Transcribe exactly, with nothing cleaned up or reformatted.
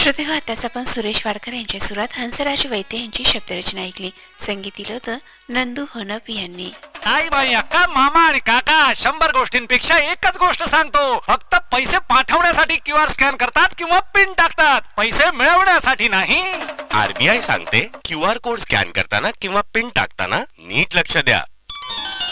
श्रोते हो, आताच आपण सुरेश वाडकर यांच्या सुरात हंसराज वैद्य यांची शब्दरचना ऐकली. संगीत दिलं होतं नंदू हनप यांनी. आई बाई अक्का मामा आणि काका शंभर गोष्टींपेक्षा एकच गोष्ट सांगतो, फक्त पैसे पाठवण्यासाठी क्यू आर स्कॅन करतात किंवा पिन टाकतात, पैसे मिळवण्यासाठी नाही. आरबीआय सांगते क्यू आर कोड स्कॅन करताना किंवा पिन टाकताना नीट लक्ष द्या.